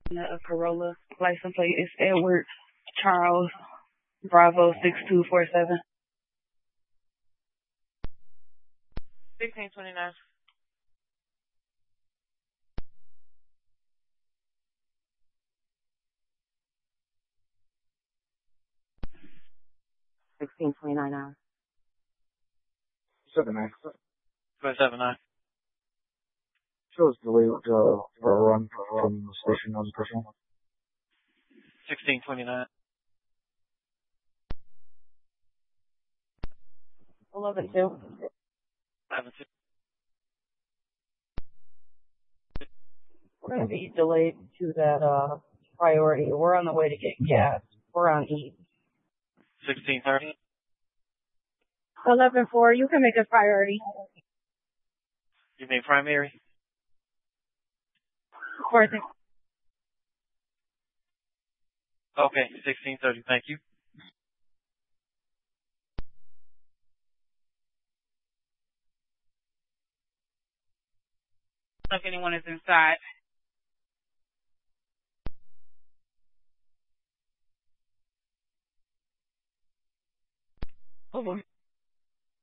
A Corolla. License plate is Edward Charles Bravo 6247. 1629. 1629 hours. 79. 279. Shows delayed for a run from the station on personal. 1629. 11-2. 11-2. We're going to be delayed to that priority. We're on the way to get gas. We're on E. 1630. 11-4. You can make a priority. You mean primary? Of course. Okay, 1630. Thank you. If anyone is inside. Over.